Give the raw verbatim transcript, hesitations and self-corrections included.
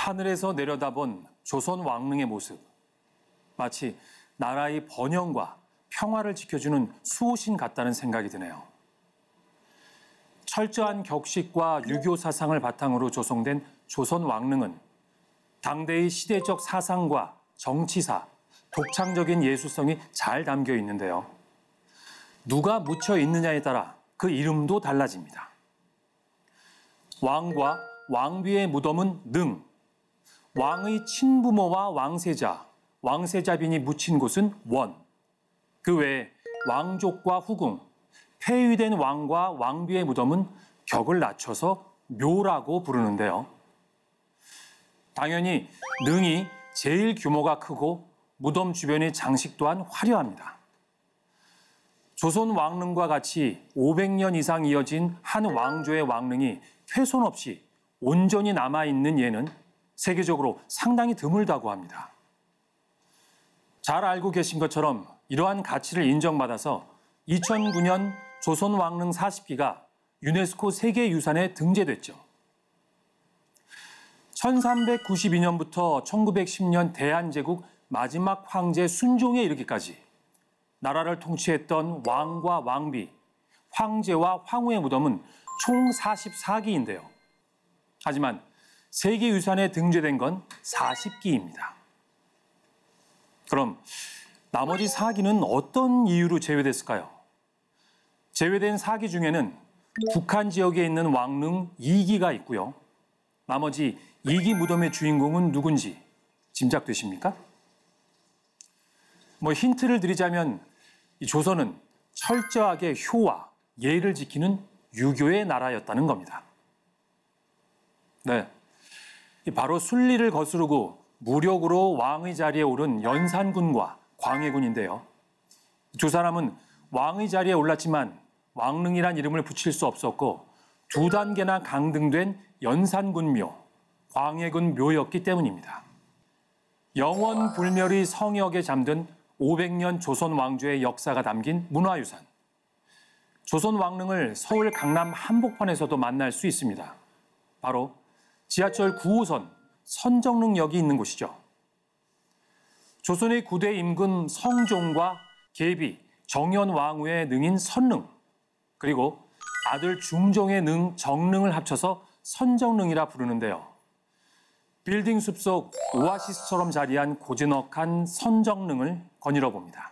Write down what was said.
하늘에서 내려다본 조선 왕릉의 모습, 마치 나라의 번영과 평화를 지켜주는 수호신 같다는 생각이 드네요. 철저한 격식과 유교 사상을 바탕으로 조성된 조선 왕릉은 당대의 시대적 사상과 정치사, 독창적인 예술성이 잘 담겨 있는데요. 누가 묻혀 있느냐에 따라 그 이름도 달라집니다. 왕과 왕비의 무덤은 능, 왕의 친부모와 왕세자, 왕세자빈이 묻힌 곳은 원, 그 외에 왕족과 후궁, 폐위된 왕과 왕비의 무덤은 격을 낮춰서 묘라고 부르는데요. 당연히 능이 제일 규모가 크고 무덤 주변의 장식 또한 화려합니다. 조선 왕릉과 같이 오백 년 이상 이어진 한 왕조의 왕릉이 훼손 없이 온전히 남아있는 예는 세계적으로 상당히 드물다고 합니다. 잘 알고 계신 것처럼 이러한 가치를 인정받아서 이천구 년 조선 왕릉 사십 기가 유네스코 세계유산에 등재됐죠. 천삼백구십이 년부터 천구백십 년 대한제국 마지막 황제 순종에 이르기까지 나라를 통치했던 왕과 왕비, 황제와 황후의 무덤은 총 사십사 기인데요. 하지만 세계유산에 등재된 건 사십 기입니다. 그럼 나머지 사 기는 어떤 이유로 제외됐을까요? 제외된 사 기 중에는 북한 지역에 있는 왕릉 이 기가 있고요. 나머지 이 기 무덤의 주인공은 누군지 짐작되십니까? 뭐 힌트를 드리자면 이 조선은 철저하게 효와 예를 지키는 유교의 나라였다는 겁니다. 네, 바로 순리를 거스르고 무력으로 왕의 자리에 오른 연산군과 광해군인데요. 두 사람은 왕의 자리에 올랐지만 왕릉이란 이름을 붙일 수 없었고 두 단계나 강등된 연산군묘, 광해군 묘였기 때문입니다. 영원 불멸의 성역에 잠든 오백 년 조선 왕조의 역사가 담긴 문화유산. 조선 왕릉을 서울 강남 한복판에서도 만날 수 있습니다. 바로 지하철 구 호선 선정릉역이 있는 곳이죠. 조선의 구대 임금 성종과 계비, 정현 왕후의 능인 선릉, 그리고 아들 중종의 능 정릉을 합쳐서 선정릉이라 부르는데요. 빌딩 숲속 오아시스처럼 자리한 고즈넉한 선정릉을 거닐어 봅니다.